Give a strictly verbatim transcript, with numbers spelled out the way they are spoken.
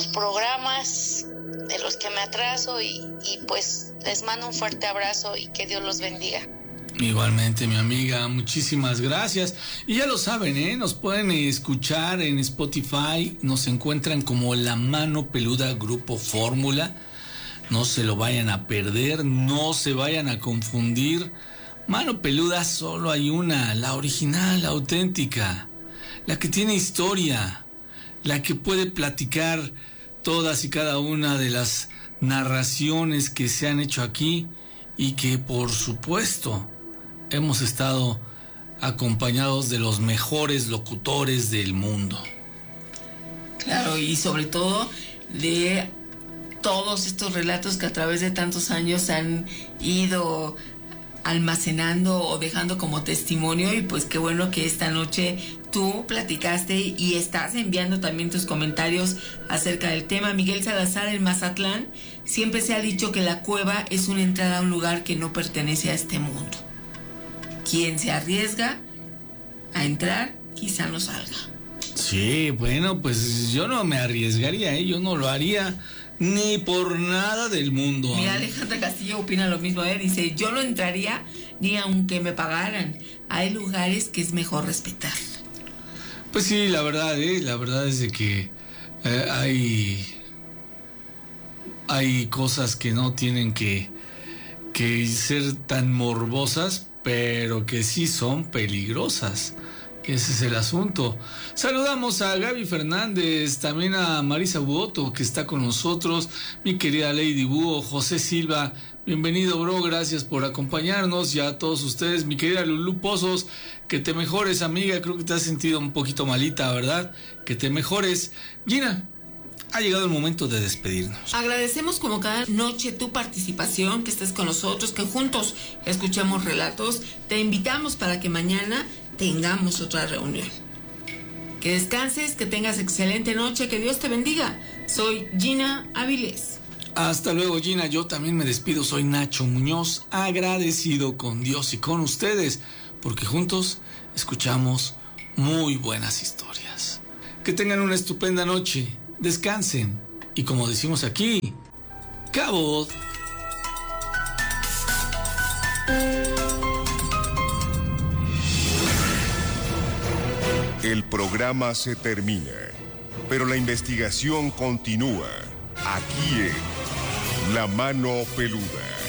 sus programas, de los que me atraso, y, y pues les mando un fuerte abrazo y que Dios los bendiga. Igualmente, mi amiga, muchísimas gracias. Y ya lo saben, ¿eh? Nos pueden escuchar en Spotify, nos encuentran como La Mano Peluda Grupo Fórmula. No se lo vayan a perder, no se vayan a confundir. Mano Peluda solo hay una, la original, la auténtica, la que tiene historia, la que puede platicar todas y cada una de las narraciones que se han hecho aquí y que, por supuesto, hemos estado acompañados de los mejores locutores del mundo. Claro, y sobre todo de todos estos relatos que a través de tantos años han ido almacenando o dejando como testimonio, y pues qué bueno que esta noche tú platicaste y estás enviando también tus comentarios acerca del tema. Miguel Salazar, en Mazatlán, siempre se ha dicho que la cueva es una entrada a un lugar que no pertenece a este mundo. Quien se arriesga a entrar, quizá no salga. Sí, bueno, pues yo no me arriesgaría, ¿eh? Yo no lo haría ni por nada del mundo. Mira, Alejandra Castillo opina lo mismo, ¿eh? Dice, yo no entraría ni aunque me pagaran. Hay lugares que es mejor respetar. Pues sí, la verdad, ¿eh? La verdad es de que eh, hay, hay cosas que no tienen que, que ser tan morbosas, pero que sí son peligrosas. Ese es el asunto. Saludamos a Gaby Fernández, también a Marisa Buoto, que está con nosotros, mi querida Lady Búho, José Silva, bienvenido, bro, gracias por acompañarnos, y a todos ustedes, mi querida Lulú Pozos, que te mejores, amiga, creo que te has sentido un poquito malita, ¿verdad? Que te mejores. Gina, ha llegado el momento de despedirnos. Agradecemos como cada noche tu participación, que estés con nosotros, que juntos escuchemos relatos. Te invitamos para que mañana tengamos otra reunión. Que descanses, que tengas excelente noche, que Dios te bendiga. Soy Gina Avilés. Hasta luego, Gina. Yo también me despido. Soy Nacho Muñoz, agradecido con Dios y con ustedes, porque juntos escuchamos muy buenas historias. Que tengan una estupenda noche. Descansen. Y como decimos aquí, ¡cabot! El programa se termina, pero la investigación continúa aquí en La Mano Peluda.